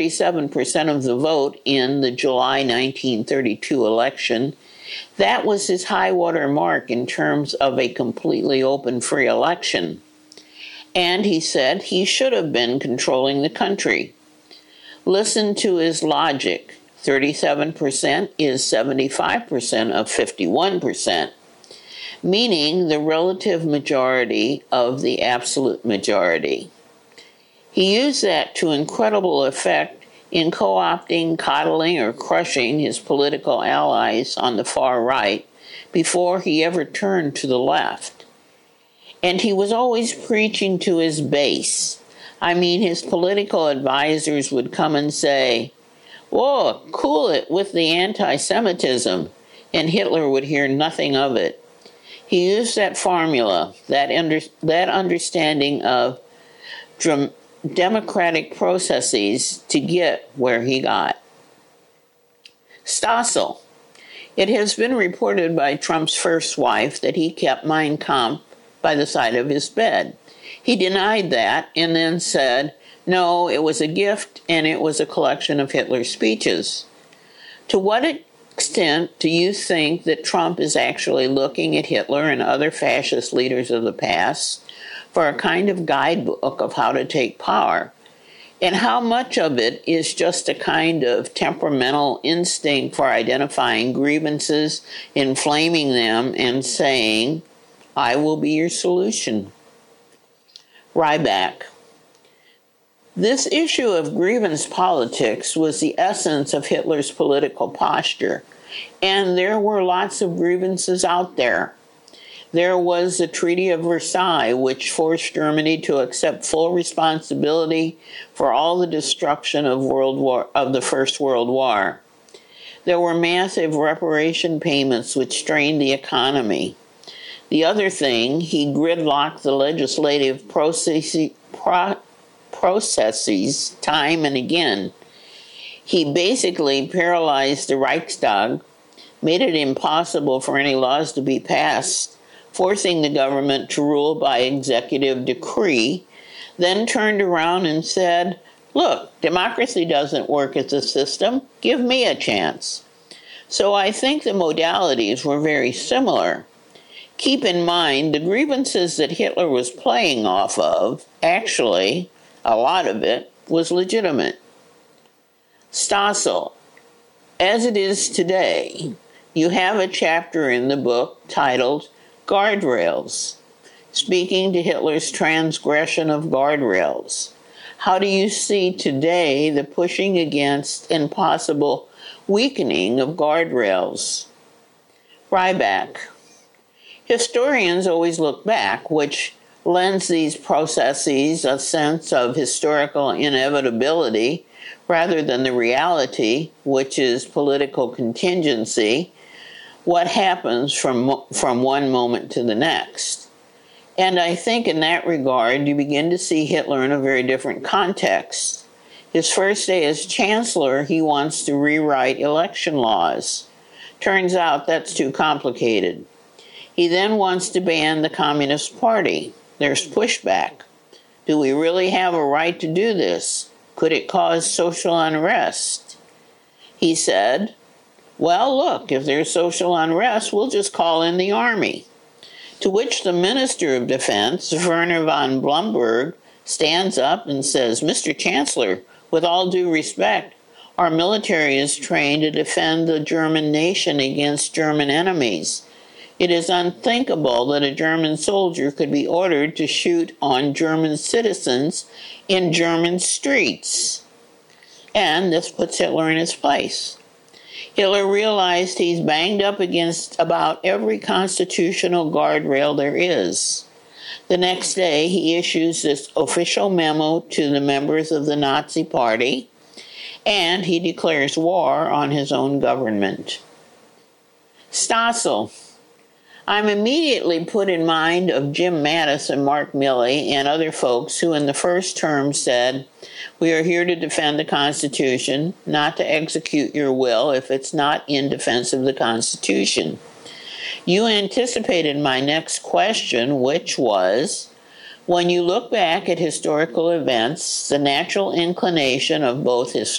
37% of the vote in the July 1932 election. That was his high water mark in terms of a completely open, free election. And he said he should have been controlling the country. Listen to his logic. 37% is 75% of 51%, meaning the relative majority of the absolute majority. He used that to incredible effect in co-opting, coddling, or crushing his political allies on the far right before he ever turned to the left. And he was always preaching to his base. I mean, his political advisors would come and say, "Whoa, cool it with the anti-Semitism," and Hitler would hear nothing of it. He used that formula, that understanding of democratic processes to get where he got. Stossel. It has been reported by Trump's first wife that he kept Mein Kampf by the side of his bed. He denied that and then said, no, it was a gift and it was a collection of Hitler's speeches. To what extent do you think that Trump is actually looking at Hitler and other fascist leaders of the past for a kind of guidebook of how to take power? And how much of it is just a kind of temperamental instinct for identifying grievances, inflaming them, and saying, I will be your solution? Ryback. This issue of grievance politics was the essence of Hitler's political posture, and there were lots of grievances out there. There was the Treaty of Versailles, which forced Germany to accept full responsibility for all the destruction of the First World War. There were massive reparation payments which strained the economy. The other thing, he gridlocked the legislative processes time and again. He basically paralyzed the Reichstag, made it impossible for any laws to be passed, forcing the government to rule by executive decree, then turned around and said, look, democracy doesn't work as a system. Give me a chance. So I think the modalities were very similar. Keep in mind, the grievances that Hitler was playing off of, actually, a lot of it, was legitimate. Stossel. As it is today, you have a chapter in the book titled Guardrails, speaking to Hitler's transgression of guardrails. How do you see today the pushing against and possible weakening of guardrails? Ryback. Historians always look back, which lends these processes a sense of historical inevitability rather than the reality, which is political contingency, what happens from one moment to the next. And I think in that regard, you begin to see Hitler in a very different context. His first day as chancellor, he wants to rewrite election laws. Turns out that's too complicated. He then wants to ban the Communist Party. There's pushback. Do we really have a right to do this? Could it cause social unrest? He said, well, look, if there's social unrest, we'll just call in the army. To which the Minister of Defense, Werner von Blomberg, stands up and says, Mr. Chancellor, with all due respect, our military is trained to defend the German nation against German enemies. It is unthinkable that a German soldier could be ordered to shoot on German citizens in German streets. And this puts Hitler in his place. Hitler realized he's banged up against about every constitutional guardrail there is. The next day, he issues this official memo to the members of the Nazi Party, and he declares war on his own government. Stossel. I'm immediately put in mind of Jim Mattis and Mark Milley and other folks who in the first term said, we are here to defend the Constitution, not to execute your will if it's not in defense of the Constitution. You anticipated my next question, which was, When you look back at historical events, the natural inclination of both